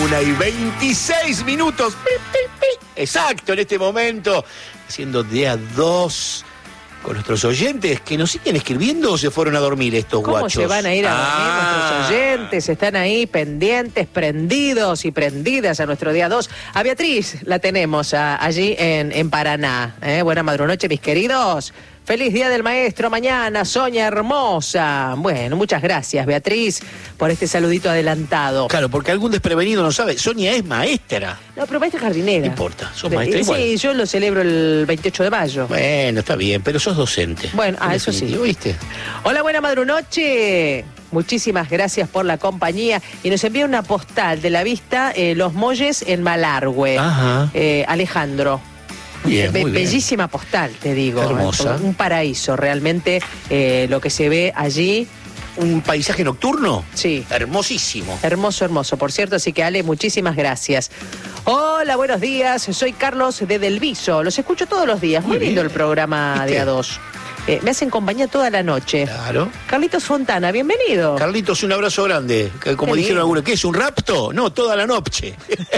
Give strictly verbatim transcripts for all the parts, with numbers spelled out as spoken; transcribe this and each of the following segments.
Una y veintiséis minutos. Pi, pi, pi. Exacto, en este momento. Haciendo día dos con nuestros oyentes que nos siguen escribiendo o se fueron a dormir estos ¿Cómo guachos. se van a ir a dormir ah. nuestros oyentes? Están ahí pendientes, prendidos y prendidas a nuestro día dos. A Beatriz la tenemos a, allí en, en Paraná. ¿eh? Buena madrunoche, mis queridos. Feliz Día del Maestro mañana, Sonia hermosa. Bueno, muchas gracias, Beatriz, por este saludito adelantado. Claro, porque algún desprevenido no sabe. Sonia es maestra. No, pero maestra jardinera. No importa, sos De, maestra sí, igual. Sí, yo lo celebro el veintiocho de mayo. Bueno, está bien, pero sos docente. Bueno, ah, eso sí. ¿Viste? Hola, buena madrunoche. Muchísimas gracias por la compañía. Y nos envía una postal de la vista eh, Los Molles en Malargüe. Ajá. Eh, Alejandro. Bien, Be- muy bien. Bellísima postal, te digo. Hermosa. Un paraíso, realmente, eh, lo que se ve allí. ¿Un paisaje nocturno? Sí. Hermosísimo. Hermoso, hermoso, por cierto, así que Ale, muchísimas gracias. Hola, buenos días, soy Carlos de Delviso, los escucho todos los días, muy, Muy lindo bien. el programa ¿Viste? de A dos. Eh, me hacen compañía toda la noche. Claro. Carlitos Fontana, bienvenido. Carlitos, un abrazo grande. Que Como Qué dijeron lindo. algunos, ¿qué es un rapto? No, toda la noche.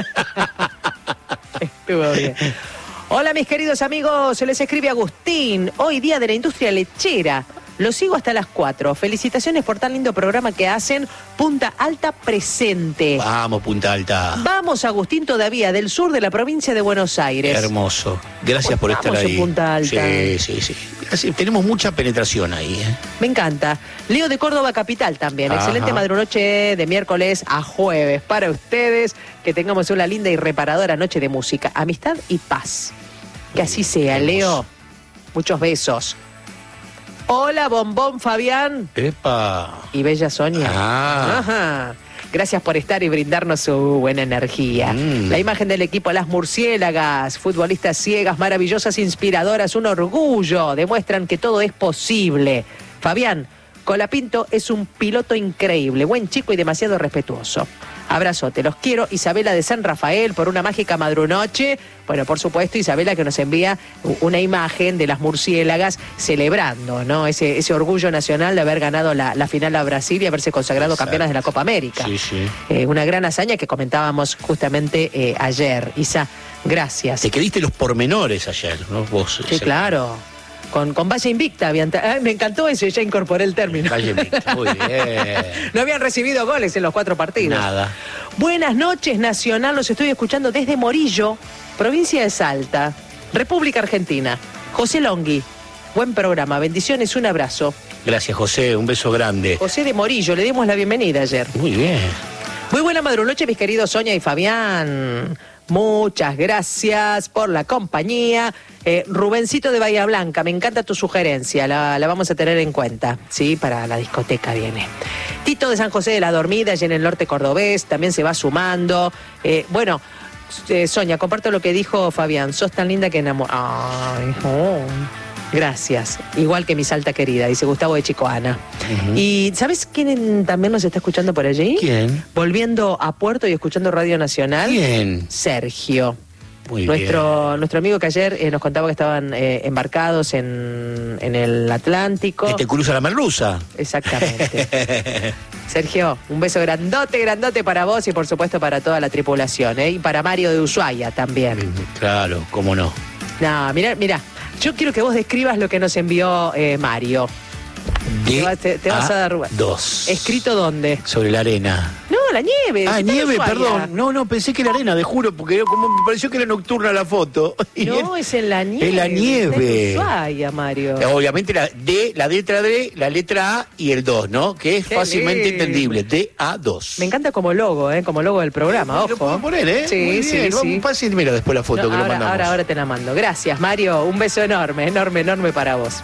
Estuvo bien. Hola, mis queridos amigos, se les escribe Agustín, hoy día de la industria lechera. Los sigo hasta las cuatro. Felicitaciones por tan lindo programa que hacen. Punta Alta presente. Vamos, Punta Alta. Vamos, Agustín, todavía del sur de la provincia de Buenos Aires. Hermoso. Gracias por estar Estamos en ahí. Punta Alta. Sí, sí, sí. Así, tenemos mucha penetración ahí, ¿eh? Me encanta. Leo de Córdoba Capital también. Ajá. Excelente madrunoche de miércoles a jueves para ustedes. Que tengamos una linda y reparadora noche de música, amistad y paz. Que así sea, Hermoso. Leo. Muchos besos. Hola, Bombón Fabián Epa. y Bella Sonia. Ah. Ajá. Gracias por estar y brindarnos su buena energía. Mm. La imagen del equipo Las Murciélagas, futbolistas ciegas, maravillosas, inspiradoras, un orgullo. Demuestran que todo es posible. Fabián Colapinto es un piloto increíble, buen chico y demasiado respetuoso. Abrazote, los quiero. Isabela de San Rafael por una mágica madrunoche. Bueno, por supuesto, Isabela que nos envía una imagen de las murciélagas celebrando, ¿no? Ese, ese orgullo nacional de haber ganado la, la final a Brasil y haberse consagrado Exacto. campeonas de la Copa América. Sí, sí. Eh, una gran hazaña que comentábamos justamente eh, ayer. Isa, gracias. Te quediste los pormenores ayer, ¿no? Vos. Sí, ese- claro. Con, con Valle Invicta. Habían Ay, me encantó eso, ya incorporé el término. Valle Invicta, muy bien. No habían recibido goles en los cuatro partidos. Nada. Buenas noches, Nacional. Los estoy escuchando desde Morillo, provincia de Salta, República Argentina. José Longhi, buen programa. Bendiciones, un abrazo. Gracias, José. Un beso grande. José de Morillo, le dimos la bienvenida ayer. Muy bien. Muy buena madrunoche, mis queridos Sonia y Fabián. Muchas gracias por la compañía. Eh, Rubencito de Bahía Blanca, me encanta tu sugerencia, la, la vamos a tener en cuenta, ¿sí? Para la discoteca viene. Tito de San José de la Dormida, y en el norte cordobés, también se va sumando. Eh, bueno, eh, Sonia, comparto lo que dijo Fabián, sos tan linda que enamor... Ay, oh. Gracias, igual que mi Salta querida, dice Gustavo de Chicoana. Ujú. ¿Y sabes quién también nos está escuchando por allí? ¿Quién? Volviendo a Puerto y escuchando Radio Nacional. ¿Quién? Sergio. Muy Nuestro, bien. nuestro amigo que ayer eh, nos contaba que estaban eh, embarcados en, en el Atlántico. ¿Que te cruza la merluza? Exactamente. Sergio, un beso grandote, grandote para vos y por supuesto para toda la tripulación, ¿eh? Y para Mario de Ushuaia también. Claro, cómo no. No, mira, mira, yo quiero que vos describas lo que nos envió eh, Mario. De Te vas- te- te vas a dar- dos. ¿Escrito dónde? Sobre la arena. No, la nieve. Ah, está en nieve, Ushuaia. perdón. No, no, pensé que era arena, te juro, porque era como me pareció que era nocturna la foto. Y No, es en la nieve. Es la nieve. Está en Ushuaia, Mario. Obviamente la D, la letra D, la letra A y el dos, ¿no? Que es Qué fácilmente lindo. entendible. D A dos. Me encanta como logo, ¿eh? Como logo del programa, Lo ojo. puedo poner, ¿eh? Sí, Muy sí, bien. sí. Vamos, fácil, mira después la foto No, que lo ahora, mandamos. ahora, ahora te la mando. Gracias, Mario. Un beso enorme, enorme, enorme para vos.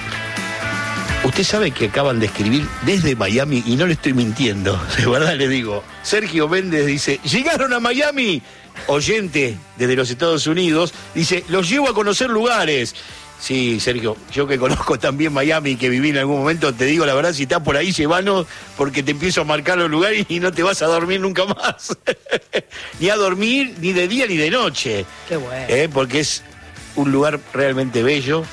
Usted sabe que acaban de escribir desde Miami, y no le estoy mintiendo, de verdad le digo. Sergio Méndez dice, llegaron a Miami, oyente desde los Estados Unidos, dice, los llevo a conocer lugares. Sí, Sergio, yo que conozco también Miami, que viví en algún momento, te digo la verdad, si estás por ahí, llévanos, porque te empiezo a marcar los lugares y no te vas a dormir nunca más. Ni a dormir, ni de día ni de noche. Qué bueno. Eh, porque es un lugar realmente bello,